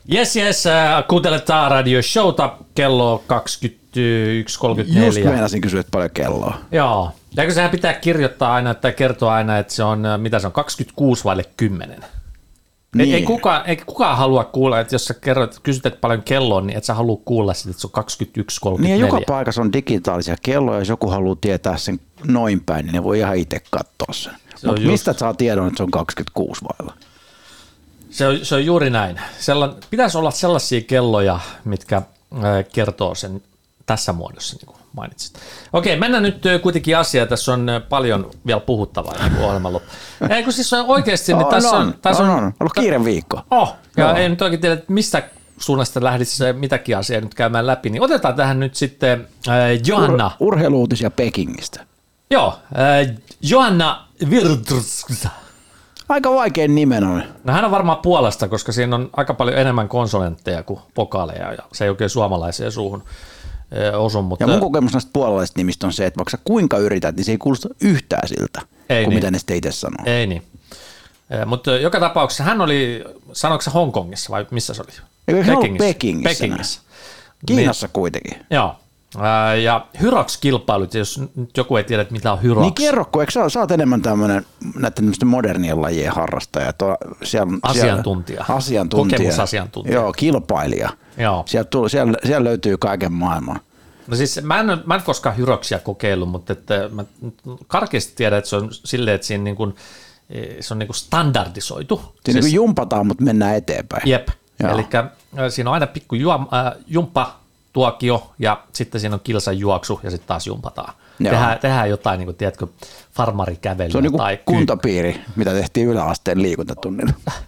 Yes, kuuntelet Radio Showta, kello 21.34. Just meinasin kysyä, että paljon kelloa. Joo, eikö sehän pitää kirjoittaa aina, että kertoa aina, että se on, mitä se on, 26 vaille 10. Niin. Ei kukaan halua kuulla, että jos sä kysyt, että paljon kello on, niin et sä halua kuulla sitä, että se on 21.34. Niin joka paikassa on digitaalisia kelloja, jos joku haluaa tietää sen noin päin, niin ne voi ihan itse katsoa sen. Mutta mistä saa tiedon, että se on 26 vailla? Se on juuri näin. Pitäisi olla sellaisia kelloja, mitkä kertoo sen tässä muodossa, niin kuin mainitsit. Okei, mennään nyt kuitenkin asiaan. Tässä on paljon vielä puhuttavaa niin ohjelman loppu. Eikö siis oikeasti, niin tässä on ollut kiire viikko. Ja ei nyt oikein tiedä, mistä suunnasta lähdisi mitäkin asiaa nyt käymään läpi, niin otetaan tähän nyt sitten Johanna. Urheiluutisia Pekingistä. Joo, Johanna Virtska. Aika vaikea nimen on. No hän on varmaan Puolasta, koska siinä on aika paljon enemmän konsonantteja kuin vokaaleja, ja se ei oikein suomalaiseen suuhun osu. Mutta... Ja mun kokemus näistä puolalaisista nimistä on se, että vaikka sä kuinka yrität, niin se ei kuulosta yhtään siltä, kuin mitä ne sitten itse sanoo. Ei niin. Mutta joka tapauksessa hän oli, sanoiko se Hongkongissa vai missä se oli? Eikö hän ollut Pekingissä? Kiinassa kuitenkin. Joo. Ja Hyrox-kilpailut, jos joku ei tiedä, mitä on Hyrox. Niin kerro, kun eikö sä oot enemmän tämmöinen näiden modernien lajien harrastaja. Asiantuntija. Kokemusasiantuntija. Joo, kilpailija. Joo. Siellä löytyy kaiken maailman. No siis mä en koskaan Hyroxia kokeillut, mutta että mä karkeasti tiedän, että se on silleen, että siinä se on niin kuin standardisoitu. Siinä siis, niin kuin jumpataan, mutta mennään eteenpäin. Jep. Eli siinä on aina pikku jumppa, tuokio ja sitten siinä on kilsan juoksu ja sitten taas jumpataan. Tehdään jotain, niin kuin, tiedätkö, farmarikävelyä. Se on niin kuin kuntapiiri, mitä tehtiin yläasteen liikuntatunnilla.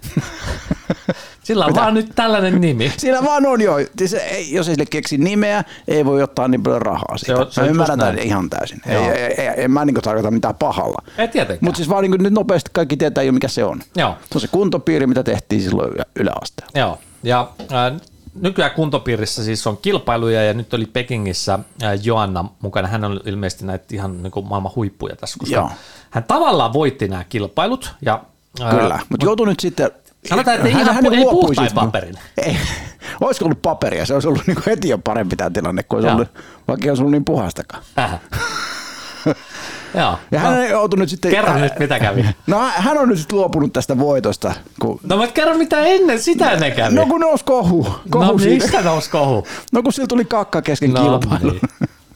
Sillä on vaan nyt tällainen nimi. Sillä vaan on jo. Jos ei sille keksi nimeä, ei voi ottaa niin paljon rahaa siitä. Mä ymmärrän tämän ihan täysin. En mä niin tarkoita mitään pahalla. Ei tietenkään. Mutta siis vaan niin nyt nopeasti kaikki tietää jo, mikä se on. Joo. Se on se kuntopiiri, mitä tehtiin silloin yläasteella. Joo. Ja nykyään kuntopiirissä siis on kilpailuja ja nyt oli Pekingissä Johanna mukana. Hän on ilmeisesti näitä ihan niin kuin maailman huippuja tässä, koska hän tavallaan voitti nämä kilpailut. Ja, kyllä, mutta joutui nyt sitten... Sanotaan, että ei puhtain paperin. Ei. Olisiko ollut paperia? Se olisi ollut niin heti jo parempi tämä tilanne, kun olisi ollut, vaikka ei olisi ollut niin puhastakaan. Joo. Ja hän ei joutunut sitten... Kerro nyt, mitä kävi. No hän on nyt sitten luopunut tästä voitosta. No mutta kerro, mitä sitä ennen kävi. No kun nousi kohu. No mistä nousi kohu? No kun sillä tuli kakka kesken kilpailu. Niin.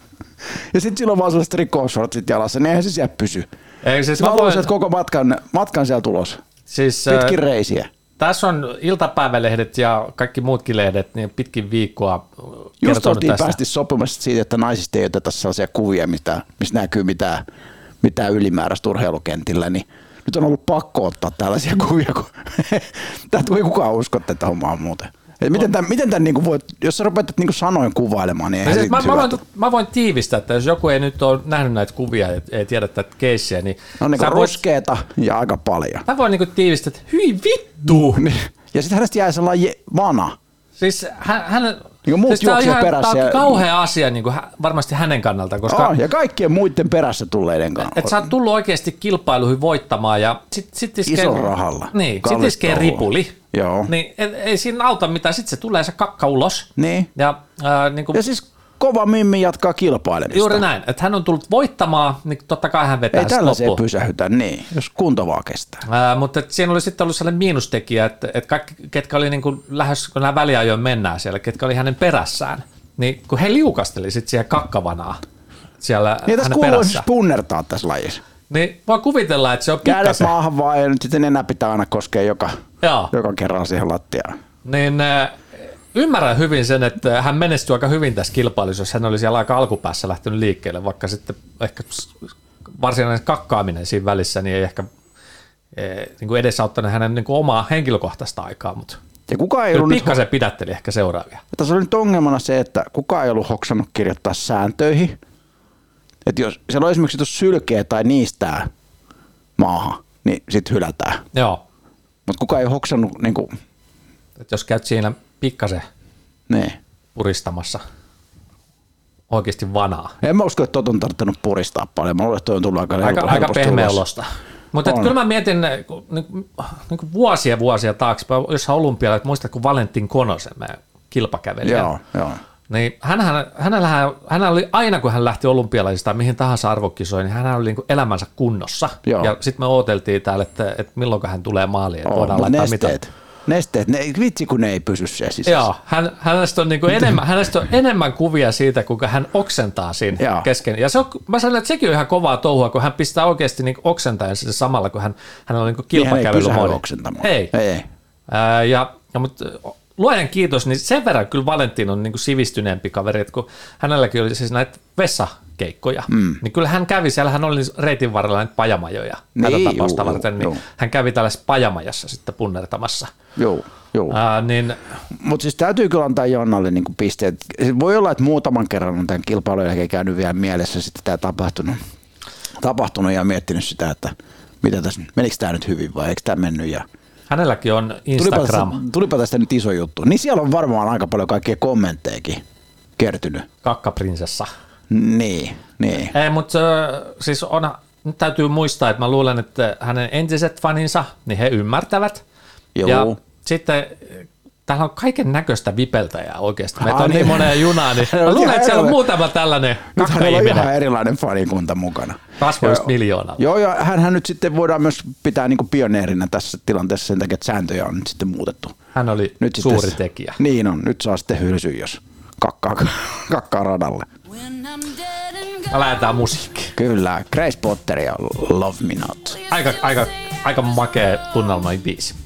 Ja sitten silloin vaan sellaiset rikkoshortsit jalassa, niin eihän se siellä pysy. Siis mä voin... koko matkan siellä tulos. Siis, pitkin reisiä. Tässä on iltapäivälehdet ja kaikki muutkin lehdet niin pitkin viikkoa. Just oltiin päästi sopimassa siitä, että naisista ei oteta sellaisia kuvia, missä näkyy mitään ylimääräistä urheilukentillä, niin nyt on ollut pakko ottaa tällaisia kuvia, kun tätä ei kukaan usko tätä hommaa muuten. Miten tämän niin voit, jos sä rupeat niin sanoin kuvailemaan, niin siis mä voin tiivistää, että jos joku ei nyt ole nähnyt näitä kuvia, ei tiedä tätä keissiä, niin... No niin ruskeeta ja aika paljon. Mä voin niin tiivistää, että hyi vittu! Ja sitten hänestä jäi sellainen vana. Siis hän niin muut siis perässä. Tämä on kauhea asia niin kuin varmasti hänen kannalta. Koska ja kaikkien muiden perässä tulleiden kannalta. Että sä oot tullut oikeasti kilpailuihin voittamaan ja sit ison rahalla. Niin, sit iskee ripuli. Joo. Niin ei siinä auta mitään, sit se tulee se kakka ulos. Niin. Ja siis kova mimmi jatkaa kilpailemista. Juuri näin, että hän on tullut voittamaan, niin totta kai hän vetää sitä loppuun. Ei tällaiseen pysähytä, niin, jos kunto vaan kestää. Mutta siinä oli sitten ollut sellainen miinustekijä, että kaikki, ketkä oli niin kuin lähes, kun nämä väliajoin mennään siellä, ketkä oli hänen perässään, niin kun he liukasteli sitten siihen kakkavanaa siellä niin hänen tässä perässä. Punnertaa tässä lajissa. Niin voi kuvitella, että se on pikkasen. Kädet maahan vaan ja nyt sitten enää pitää aina koskea joka kerran siihen lattiaan. Niin ymmärrän hyvin sen, että hän menestyi aika hyvin tässä kilpailussa, jos hän oli siellä aika alkupäässä lähtenyt liikkeelle, vaikka sitten ehkä varsinainen kakkaaminen siinä välissä niin ei ehkä niin kuin edesauttanut hänen niin kuin omaa henkilökohtaista aikaa, mutta pikkasen pidätteli ehkä seuraavia. Tässä oli nyt ongelmana se, että kukaan ei ollut hoksannut kirjoittaa sääntöihin, että jos siellä on esimerkiksi jos sylkeä tai niistää maahan, niin sitten hylätään. Joo. Mutta kukaan ei hoksannut niin kuin... Että jos käyt siinä pikkasen puristamassa oikeasti vanaa. En mä usko, että on tarvinnut puristaa paljon. Mä luulen, että toi on tullut aika pehmeä olosta. Mutta kyllä mä mietin niin vuosia taaksepäin, jossain olympialla, muistatko Valentin Konosen, meidän kilpakävelijä? Joo. Niin hänellä oli aina, kun hän lähti olympialaisista mihin tahansa arvokisoihin, niin hän oli niin kuin elämänsä kunnossa. Joo. Ja sitten me odoteltiin täällä, että milloin hän tulee maaliin, että voidaan laittaa Nesteet, vitsi kun ne ei pysy siellä sisässä. Joo, hänestä on, niin kuin hänestä on enemmän kuvia siitä, kuinka hän oksentaa siinä kesken. Ja mä sanon, että sekin on ihan kovaa touhua, kun hän pistää oikeasti niin oksentajan sinne samalla, kun hänellä on niin kilpakävelymoodi. Ei. Mutta luojan kiitos, niin sen verran kyllä Valentin on niin kuin sivistyneempi kaveri, että kun hänelläkin oli siis näitä vessakeikkoja, niin kyllä hän kävi, siellä hän oli reitin varrella näitä pajamajoja tätä tapausta varten, niin hän kävi tällaisessa pajamajassa sitten punnertamassa. Joo. Niin, mutta siis täytyy kyllä antaa Jonnalle niin pisteet. Voi olla, että muutaman kerran on tämän kilpailun jälkeen käynyt vielä mielessä sitten tämä tapahtunut ja miettinyt sitä, että mitä tässä, menikö tämä nyt hyvin vai eikö tämä mennyt ja hänelläkin on Instagram. Tulipa tästä nyt iso juttu. Niin siellä on varmaan aika paljon kaikkia kommenttejakin kertynyt. Kakkaprinsessa. Niin. Ei, mutta siis nyt täytyy muistaa, että mä luulen, että hänen entiset faninsa, niin he ymmärtävät. Joo. Ja sitten täällä on kaiken näköistä vipeltäjää oikeasti. Meitä on niin moneen junaan, niin mä luulen, että siellä on muutama tällainen kakka-ihminen. Nyt on ihan erilainen fanikunta mukana. Kasvoista miljoonalla. Joo, ja hänhän nyt sitten voidaan myös pitää niin kuin pioneerina tässä tilanteessa sen takia, että sääntöjä on nyt sitten muutettu. Hän oli nyt suuri sitten tekijä. Niin on, nyt saa sitten hylsyä, jos kakkaa radalle. Mä lähdetään musiikkiin. Kyllä, Grace Potter ja Love Me Not. Aika makea tunnelma biisi.